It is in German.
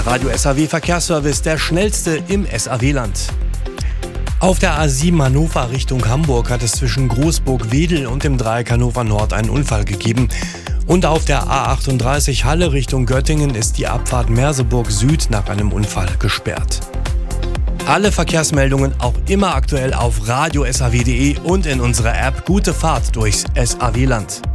Radio SAW Verkehrsservice, der schnellste im SAW-Land. Auf der A7 Hannover Richtung Hamburg hat es zwischen Großburg-Wedel und dem Dreieck Hannover Nord einen Unfall gegeben. Und auf der A38 Halle Richtung Göttingen ist die Abfahrt Merseburg Süd nach einem Unfall gesperrt. Alle Verkehrsmeldungen auch immer aktuell auf radiosaw.de und in unserer App Gute Fahrt durchs SAW-Land.